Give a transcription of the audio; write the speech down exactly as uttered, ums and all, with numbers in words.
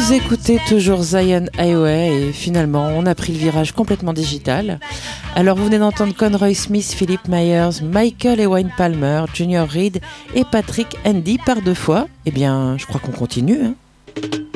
Vous écoutez toujours Zion Highway et finalement on a pris le virage complètement digital. Alors vous venez d'entendre Conroy Smith, Philip Myers, Michael et Wayne Palmer, Junior Reid et Patrick Hendy par deux fois. Eh bien je crois qu'on continue. Hein.